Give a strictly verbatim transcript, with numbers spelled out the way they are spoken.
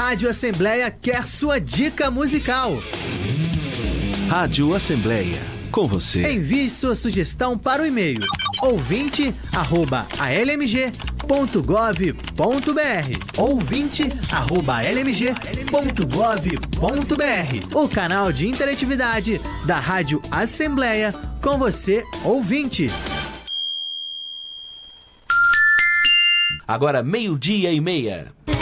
Rádio Assembleia quer sua dica musical. Rádio Assembleia, com você. Envie sua sugestão para o e-mail ouvinte arroba a l m g ponto gov ponto b r ouvinte arroba a l m g ponto gov ponto b r, o canal de interatividade da Rádio Assembleia com você, ouvinte. Agora meio-dia e meia.